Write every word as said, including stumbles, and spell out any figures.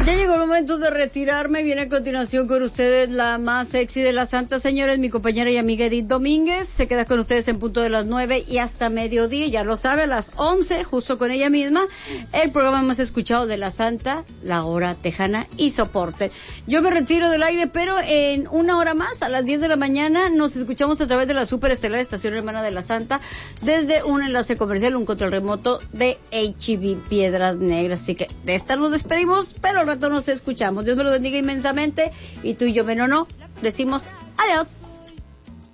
Ya llegó el momento de retirarme. Viene a continuación con ustedes la más sexy de las santas, señores, mi compañera y amiga Edith Domínguez. Se queda con ustedes en punto de las nueve y hasta mediodía, ya lo sabe, a las once, justo con ella misma, el programa más escuchado de la santa, La Hora Tejana y Soporte. Yo me retiro del aire, pero en una hora más, a las diez de la mañana, nos escuchamos a través de la superestelar estación hermana de la santa, desde un enlace comercial, un control remoto de H E B Piedras Negras. Así que de esta nos despedimos, pero al rato nos escuchamos. Dios me lo bendiga inmensamente y tú y yo, Menono, decimos adiós.